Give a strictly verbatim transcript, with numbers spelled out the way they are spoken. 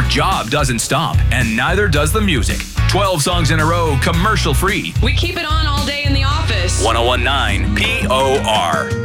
job doesn't stop, and neither does the music. twelve songs in a row, commercial free. We keep it on all day in the office. ten nineteen P O R.